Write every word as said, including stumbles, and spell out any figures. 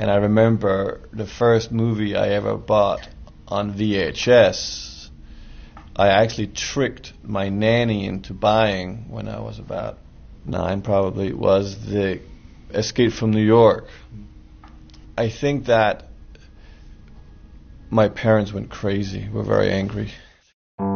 And I remember the first movie I ever bought on V H S, I actually tricked my nanny into buying when I was about nine probably, was the Escape from New York. I think that my parents went crazy, were very angry.